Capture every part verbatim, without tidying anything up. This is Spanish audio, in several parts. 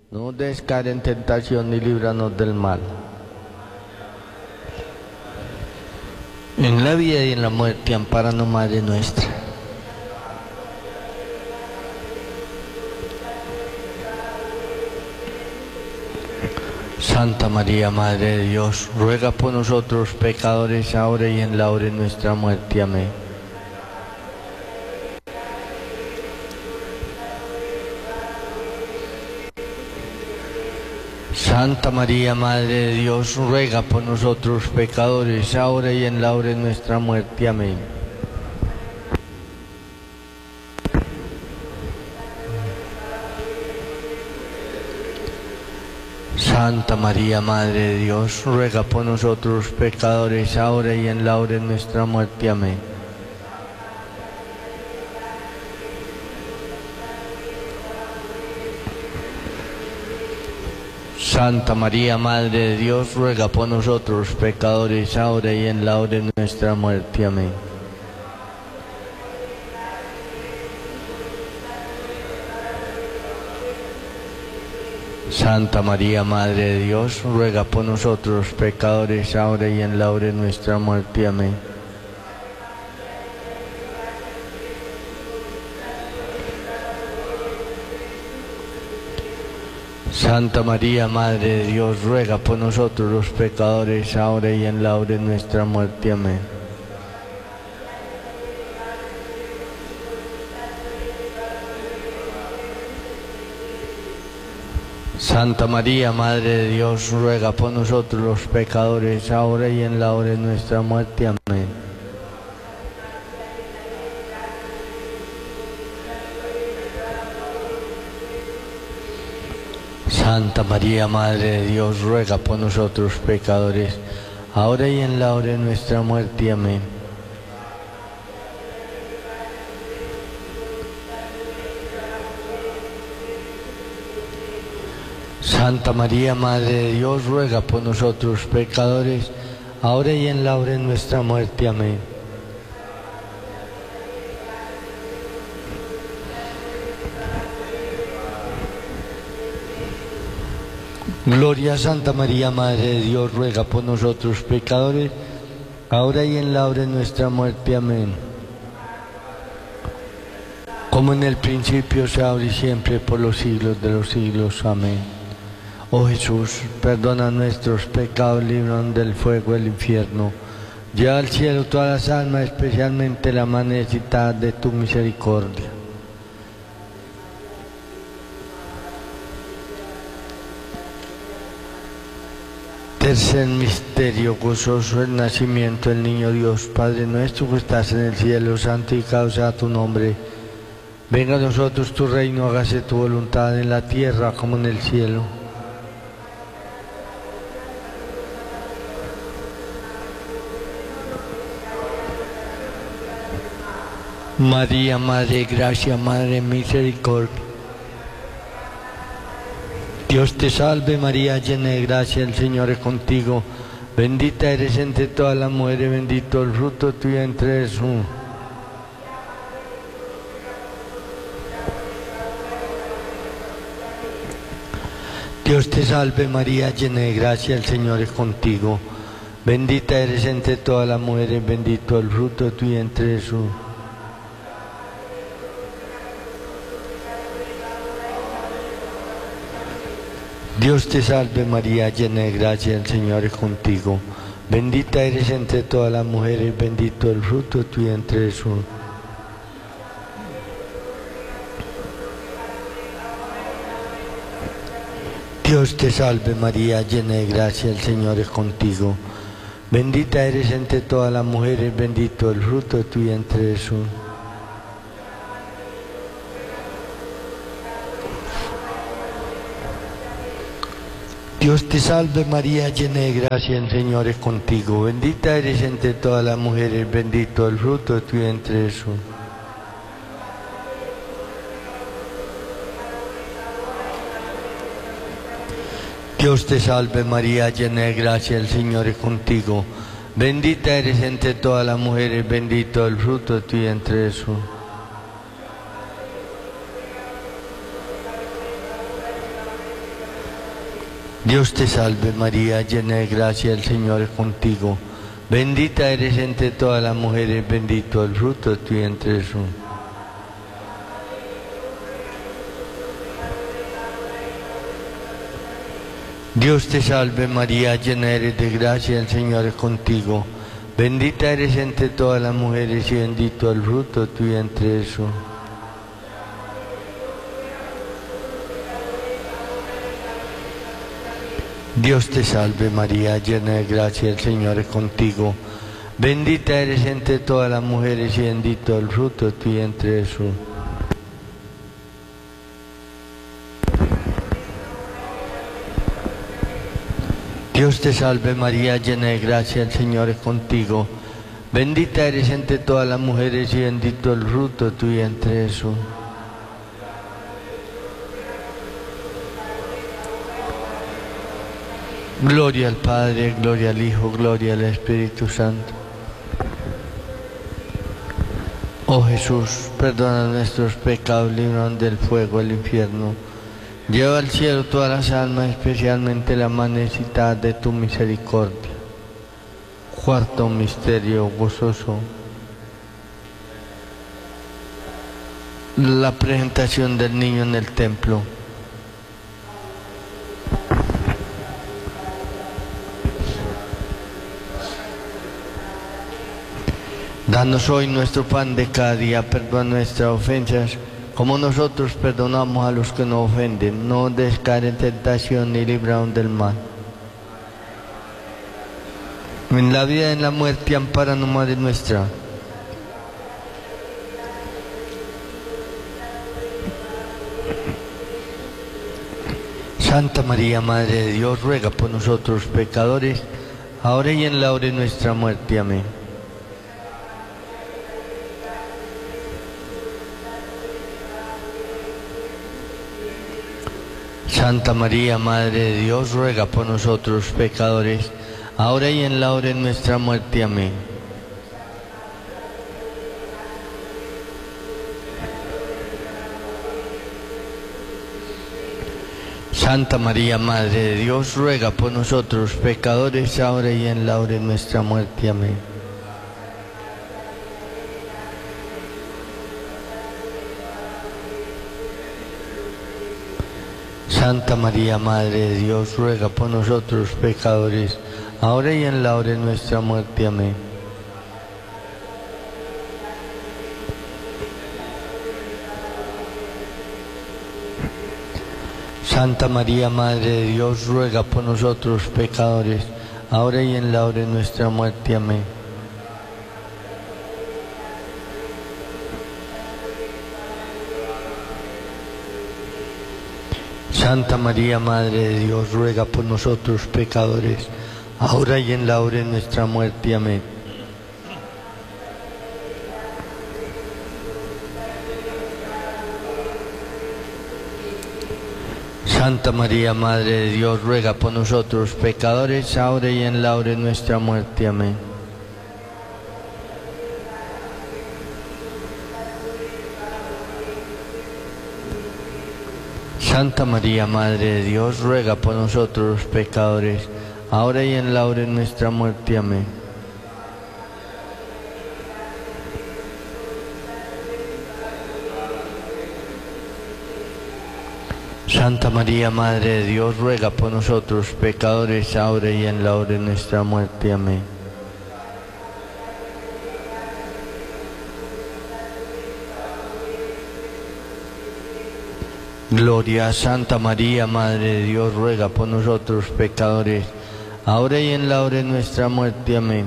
No nos dejes caer en tentación y líbranos del mal. En la vida y en la muerte, ampáranos, Madre nuestra. Santa María, Madre de Dios, ruega por nosotros pecadores, ahora y en la hora de nuestra muerte. Amén. Santa María, Madre de Dios, ruega por nosotros pecadores, ahora y en la hora de nuestra muerte. Amén. Santa María, Madre de Dios, ruega por nosotros pecadores, ahora y en la hora de nuestra muerte. Amén. Santa María, Madre de Dios, ruega por nosotros pecadores, ahora y en la hora de nuestra muerte. Amén. Santa María, Madre de Dios, ruega por nosotros pecadores, ahora y en la hora de nuestra muerte. Amén. Santa María, Madre de Dios, ruega por nosotros los pecadores, ahora y en la hora de nuestra muerte. Amén. Santa María, Madre de Dios, ruega por nosotros los pecadores, ahora y en la hora de nuestra muerte. Amén. Santa María, Madre de Dios, ruega por nosotros pecadores, ahora y en la hora de nuestra muerte. Amén. Santa María, Madre de Dios, ruega por nosotros pecadores, ahora y en la hora de nuestra muerte. Amén. Gloria a Santa María, Madre de Dios, ruega por nosotros pecadores, ahora y en la hora de nuestra muerte. Amén. Como en el principio, sea ahora y siempre, por los siglos de los siglos. Amén. Oh Jesús, perdona nuestros pecados, líbranos del fuego del infierno. Lleva al cielo todas las almas, especialmente las más necesitadas de tu misericordia. Tercer misterio gozoso, el nacimiento del niño Dios. Padre nuestro que estás en el cielo, santificado sea tu nombre. Venga a nosotros tu reino, hágase tu voluntad en la tierra como en el cielo. María, Madre de Gracia, Madre de Misericordia. Dios te salve María, llena de gracia, el Señor es contigo. Bendita eres entre todas las mujeres, bendito el fruto de tu vientre Jesús. Dios te salve María, llena de gracia, el Señor es contigo. Bendita eres entre todas las mujeres, bendito el fruto de tu vientre Jesús. Dios te salve María, llena de gracia, el Señor es contigo. Bendita eres entre todas las mujeres, bendito el fruto de tu vientre Jesús. Dios te salve María, llena de gracia, el Señor es contigo. Bendita eres entre todas las mujeres, bendito el fruto de tu vientre Jesús. Dios te salve María, llena de gracia, el Señor es contigo. Bendita eres entre todas las mujeres, bendito el fruto de tu vientre Jesús. Dios te salve María, llena de gracia, el Señor es contigo. Bendita eres entre todas las mujeres, bendito el fruto de tu vientre Jesús. Dios te salve María, llena de gracia, el Señor es contigo. Bendita eres entre todas las mujeres, bendito el fruto de tu vientre Jesús. Dios te salve María, llena eres de gracia, el Señor es contigo. Bendita eres entre todas las mujeres y bendito el fruto de tu vientre Jesús. Dios te salve María, llena de gracia, el Señor es contigo. Bendita eres entre todas las mujeres y bendito el fruto de tu vientre Jesús. Dios te salve María, llena de gracia, el Señor es contigo. Bendita eres entre todas las mujeres y bendito el fruto de tu vientre Jesús. Gloria al Padre, gloria al Hijo, gloria al Espíritu Santo. Oh Jesús, perdona nuestros pecados, líbranos del fuego del infierno. Lleva al cielo todas las almas, especialmente las más necesitadas de tu misericordia. Cuarto misterio gozoso. La presentación del niño en el templo. Danos hoy nuestro pan de cada día, perdona nuestras ofensas, como nosotros perdonamos a los que nos ofenden. No nos dejes caer en tentación ni líbranos del mal. En la vida y en la muerte, ampáranos, Madre nuestra. Santa María, Madre de Dios, ruega por nosotros pecadores, ahora y en la hora de nuestra muerte. Amén. Santa María, Madre de Dios, ruega por nosotros pecadores, ahora y en la hora de nuestra muerte. Amén. Santa María, Madre de Dios, ruega por nosotros pecadores, ahora y en la hora de nuestra muerte. Amén. Santa María, Madre de Dios, ruega por nosotros pecadores, ahora y en la hora de nuestra muerte. Amén. Santa María, Madre de Dios, ruega por nosotros pecadores, ahora y en la hora de nuestra muerte. Amén. Santa María, Madre de Dios, ruega por nosotros pecadores, ahora y en la hora de nuestra muerte. Amén. Santa María, Madre de Dios, ruega por nosotros pecadores, ahora y en la hora de nuestra muerte. Amén. Santa María, Madre de Dios, ruega por nosotros pecadores, ahora y en la hora de nuestra muerte. Amén. Santa María, Madre de Dios, ruega por nosotros pecadores, ahora y en la hora de nuestra muerte. Amén. Gloria a Santa María, Madre de Dios, ruega por nosotros pecadores, ahora y en la hora de nuestra muerte. Amén.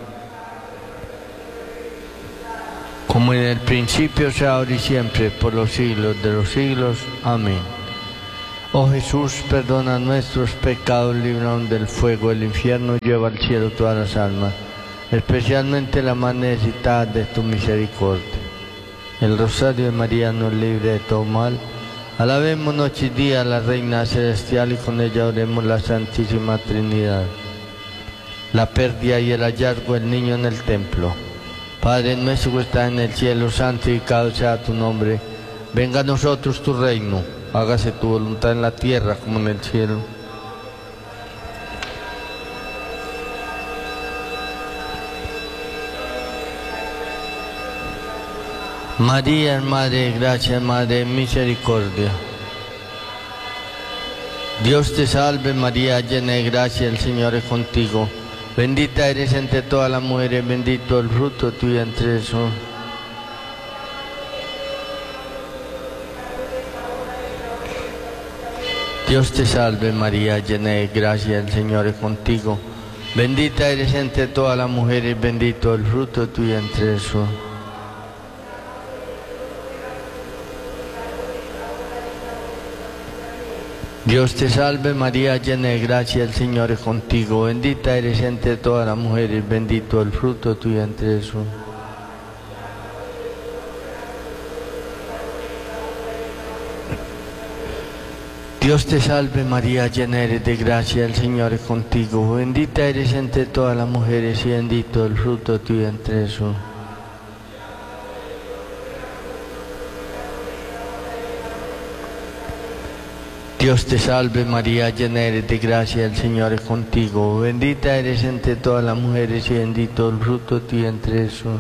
Como en el principio, sea ahora y siempre, por los siglos de los siglos. Amén. Oh Jesús, perdona nuestros pecados, líbranos del fuego del infierno, lleva al cielo todas las almas, especialmente las más necesitadas de tu misericordia. El rosario de María nos libre de todo mal. Alabemos noche y día a la Reina Celestial y con ella oremos la Santísima Trinidad. La pérdida y el hallazgo del niño en el templo. Padre nuestro que estás en el cielo, santificado sea tu nombre. Venga a nosotros tu reino, hágase tu voluntad en la tierra como en el cielo. María, Madre de Gracia, Madre de Misericordia. Dios te salve María, llena de gracia, el Señor es contigo. Bendita eres entre todas las mujeres, bendito el fruto de tu vientre Jesús. Dios te salve María, llena de gracia, el Señor es contigo. Bendita eres entre todas las mujeres, bendito el fruto de tu vientre Jesús. Dios te salve María, llena de gracia, el Señor es contigo. Bendita eres entre todas las mujeres, bendito el fruto de tu vientre Jesús. Dios te salve María, llena eres de gracia, el Señor es contigo. Bendita eres entre todas las mujeres y bendito el fruto de tu vientre Jesús. Dios te salve María, llena eres de gracia, el Señor es contigo. Bendita eres entre todas las mujeres y bendito el fruto de tu vientre Jesús.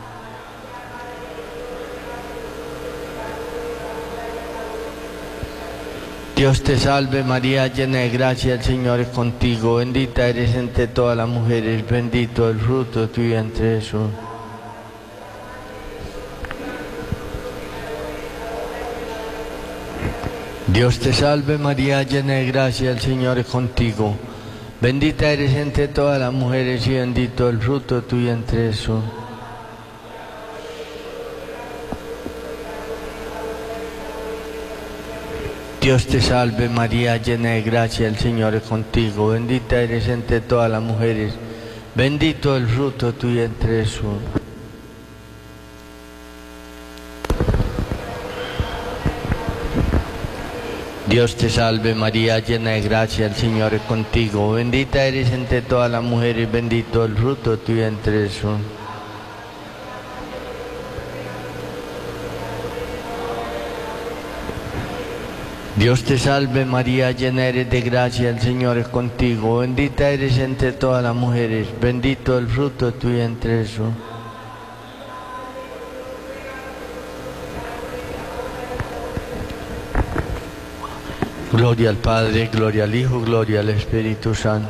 Dios te salve María, llena de gracia, el Señor es contigo. Bendita eres entre todas las mujeres, bendito el fruto de tu vientre Jesús. Dios te salve María, llena de gracia, el Señor es contigo. Bendita eres entre todas las mujeres y bendito el fruto de tu vientre Jesús. Dios te salve María, llena de gracia, el Señor es contigo. Bendita eres entre todas las mujeres, bendito el fruto de tu vientre Jesús. Dios te salve María, llena de gracia, el Señor es contigo. Bendita eres entre todas las mujeres, bendito el fruto de tu vientre Jesús. Dios te salve María, llena eres de gracia, el Señor es contigo. Bendita eres entre todas las mujeres, bendito el fruto de tu vientre Jesús. Gloria al Padre, gloria al Hijo, gloria al Espíritu Santo.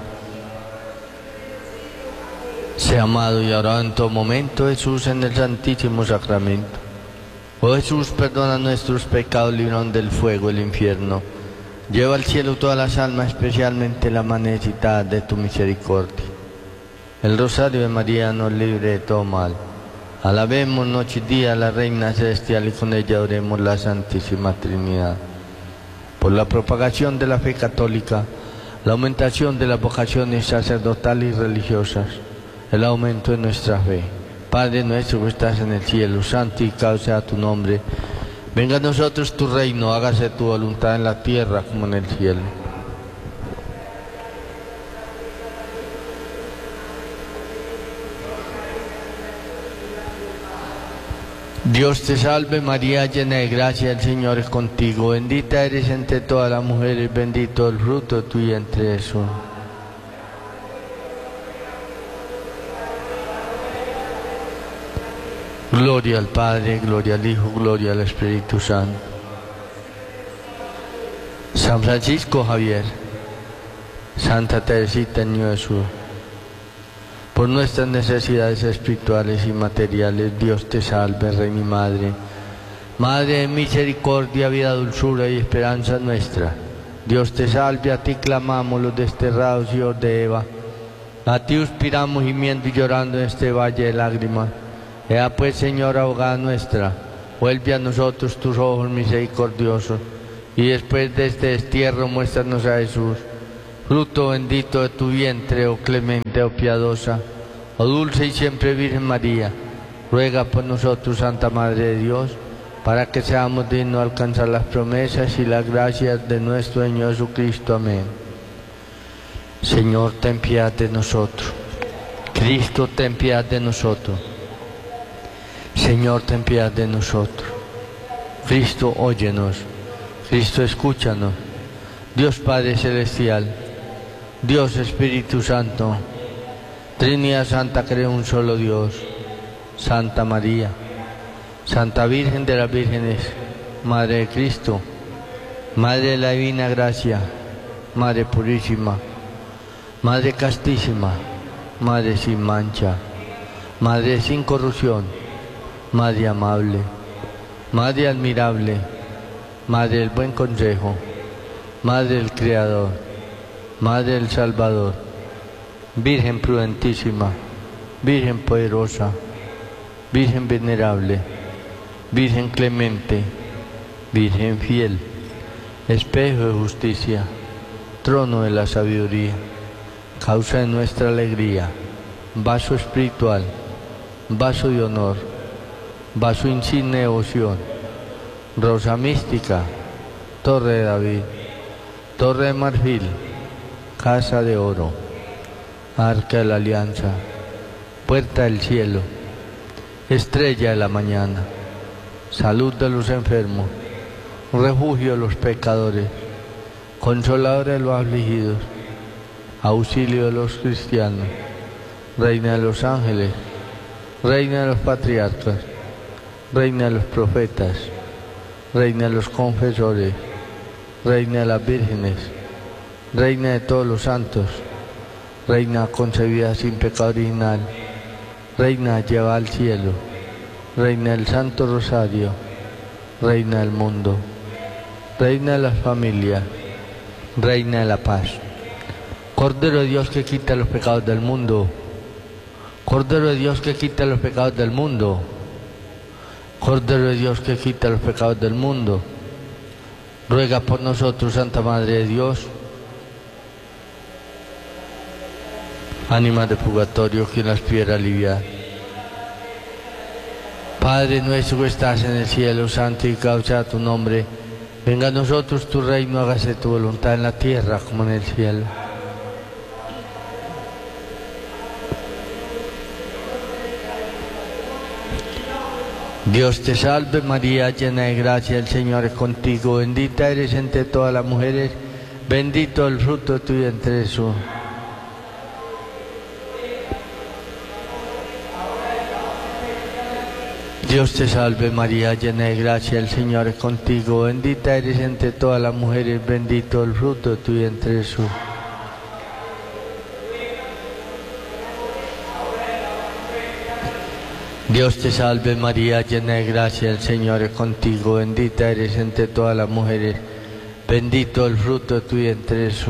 Sea amado y adorado en todo momento Jesús en el Santísimo Sacramento. Oh Jesús, perdona nuestros pecados, líbranos del fuego del infierno. Lleva al cielo todas las almas, especialmente las más necesitadas de tu misericordia. El rosario de María nos libre de todo mal. Alabemos noche y día a la Reina Celestial y con ella oremos la Santísima Trinidad. Por la propagación de la fe católica, la aumentación de las vocaciones sacerdotales y religiosas, el aumento de nuestra fe. Padre nuestro que estás en el cielo, santificado sea tu nombre. Venga a nosotros tu reino, hágase tu voluntad en la tierra como en el cielo. Dios te salve María, llena de gracia, el Señor es contigo. Bendita eres entre todas las mujeres, bendito el fruto de tu vientre Jesús. Gloria al Padre, gloria al Hijo, gloria al Espíritu Santo. San Francisco Javier, Santa Teresita Niño Jesús, por nuestras necesidades espirituales y materiales, Dios te salve, Reina y Madre. Madre de misericordia, vida, dulzura y esperanza nuestra. Dios te salve, a ti clamamos los desterrados hijos de Eva. A ti suspiramos gimiendo y llorando en este valle de lágrimas. Ea pues, Señora abogada nuestra, vuelve a nosotros tus ojos misericordiosos, y después de este destierro muéstranos a Jesús, fruto bendito de tu vientre, oh clemente, oh piadosa, oh dulce y siempre Virgen María. Ruega por nosotros, Santa Madre de Dios, para que seamos dignos de alcanzar las promesas y las gracias de nuestro Señor Jesucristo. Amén. Señor, ten piedad de nosotros. Cristo, ten piedad de nosotros. Señor, ten piedad de nosotros. Cristo, óyenos. Cristo, escúchanos. Dios Padre Celestial, Dios Espíritu Santo, Trinidad Santa, creo un solo Dios. Santa María, Santa Virgen de las Vírgenes, Madre de Cristo, Madre de la Divina Gracia, Madre Purísima, Madre Castísima, Madre sin mancha, Madre sin corrupción, Madre amable, Madre admirable, Madre del buen consejo, Madre del Creador, Madre del Salvador, Virgen prudentísima, Virgen poderosa, Virgen venerable, Virgen clemente, Virgen fiel, espejo de justicia, trono de la sabiduría, causa de nuestra alegría, vaso espiritual, vaso de honor, vaso insigne de devoción, rosa mística, torre de David, torre de marfil, casa de oro, arca de la alianza, puerta del cielo, estrella de la mañana, salud de los enfermos, refugio de los pecadores, consolador de los afligidos, auxilio de los cristianos, reina de los ángeles, reina de los patriarcas, reina de los profetas, reina de los confesores, reina de las vírgenes, reina de todos los santos, reina concebida sin pecado original, reina llevada al cielo, reina del Santo Rosario, reina del mundo, reina de las familias, reina de la paz. Cordero de Dios que quita los pecados del mundo, Cordero de Dios que quita los pecados del mundo, Cordero de Dios que quita los pecados del mundo, ruega por nosotros, Santa Madre de Dios. Ánimas de purgatorio, quien las pudiera aliviar. Padre nuestro que estás en el cielo, santificado sea tu nombre. Venga a nosotros tu reino, hágase tu voluntad en la tierra como en el cielo. Dios te salve María, llena de gracia, el Señor es contigo. Bendita eres entre todas las mujeres, bendito el fruto de tu vientre Jesús. Dios te salve María, llena de gracia, el Señor es contigo. Bendita eres entre todas las mujeres, bendito el fruto de tu vientre Jesús. Dios te salve María, llena de gracia, el Señor es contigo. Bendita eres entre todas las mujeres, bendito el fruto de tu vientre Jesús.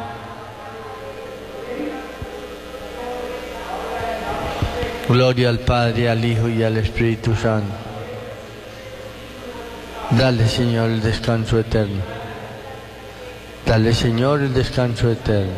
Gloria al Padre, al Hijo y al Espíritu Santo. Dale, Señor, el descanso eterno. Dale, Señor, el descanso eterno.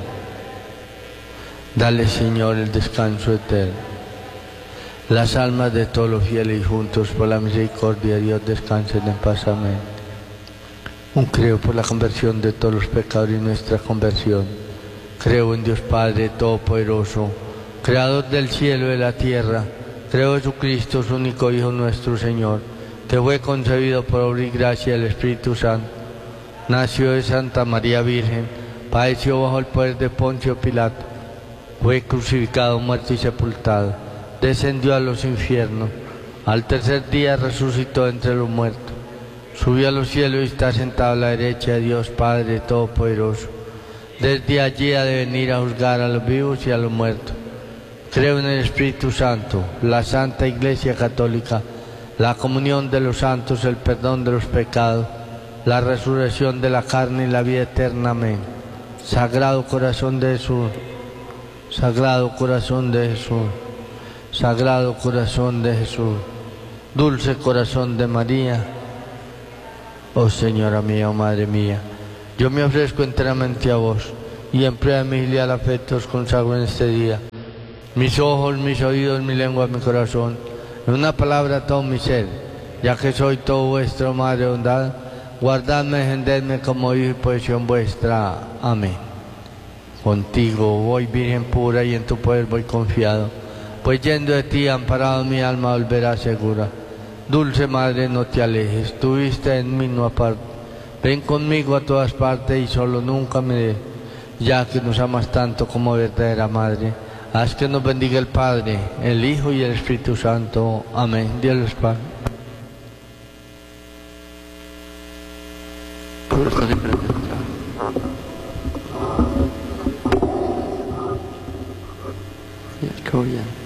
Dale, Señor, el descanso eterno. Las almas de todos los fieles y juntos, por la misericordia de Dios, descansen en paz. Amén. Un creo por la conversión de todos los pecadores y nuestra conversión. Creo en Dios Padre Todopoderoso, Creador del cielo y de la tierra. Creo en Jesucristo, su único Hijo nuestro Señor, que fue concebido por obra y gracia del Espíritu Santo. Nació de Santa María Virgen, padeció bajo el poder de Poncio Pilato, fue crucificado, muerto y sepultado, descendió a los infiernos, al tercer día resucitó entre los muertos, subió a los cielos y está sentado a la derecha de Dios Padre Todopoderoso. Desde allí ha de venir a juzgar a los vivos y a los muertos. Creo en el Espíritu Santo, la Santa Iglesia Católica, la comunión de los santos, el perdón de los pecados, la resurrección de la carne y la vida eterna. Amén. Sagrado Corazón de Jesús, Sagrado Corazón de Jesús, Sagrado Corazón de Jesús, Dulce Corazón de María, oh Señora mía, oh Madre mía, yo me ofrezco enteramente a vos y en prueba de mi filial afecto os consagro en este día mis ojos, mis oídos, mi lengua, mi corazón, en una palabra todo mi ser, ya que soy todo vuestro, Madre bondad, guardadme, defendedme como hijo y posesión vuestra. Amén. Contigo voy, Virgen pura, y en tu poder voy confiado, pues yendo de ti, amparado mi alma, volverá segura. Dulce Madre, no te alejes, tu vista en mí no aparte. Ven conmigo a todas partes y solo nunca me dejes, ya que nos amas tanto como verdadera Madre. Haz que nos bendiga el Padre, el Hijo y el Espíritu Santo. Amén. Dios los Padre. Purga de presentar. Ya, kau ya.